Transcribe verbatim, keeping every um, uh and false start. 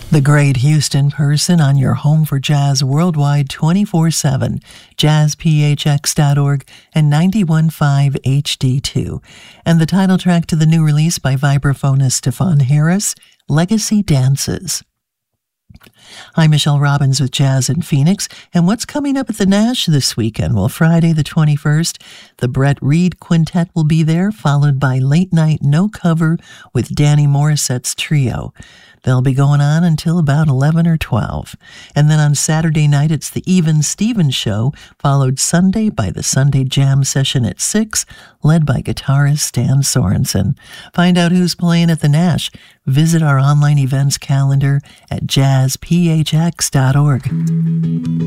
The great Houston person on your home for jazz worldwide twenty-four seven, jazz p h x dot org and ninety-one point five H D two. And the title track to the new release by vibraphonist Stefan Harris, Legacy Dances. I'm Michelle Robbins with Jazz in Phoenix, and what's coming up at the Nash this weekend? Well, Friday the twenty-first, the Brett Reed Quintet will be there, followed by Late Night No Cover with Danny Morissette's trio. They'll be going on until about eleven or twelve. And then on Saturday night, it's the Even Stevens Show, followed Sunday by the Sunday Jam Session at six, led by guitarist Stan Sorensen. Find out who's playing at the Nash. Visit our online events calendar at jazz p h x dot org.